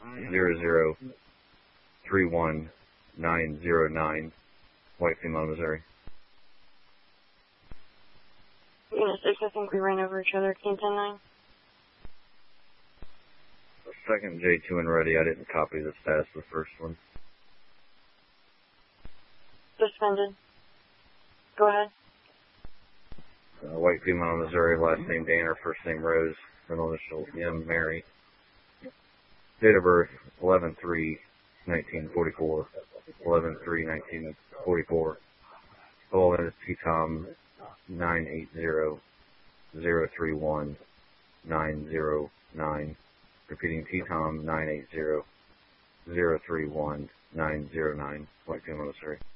0031909, white female, Missouri. Unit 6, I think we ran over each other. Team 10-9. Second J2 and ready. I didn't copy the status of the first one. Suspended. Go ahead. White female, Missouri, last name Danner, first name Rose, middle initial M, Mary. Date of birth 11/3/1944. 11/3/1944. Full name is T-Tom 980-031-909. Repeating T-Tom 980-031-909. White female, Missouri.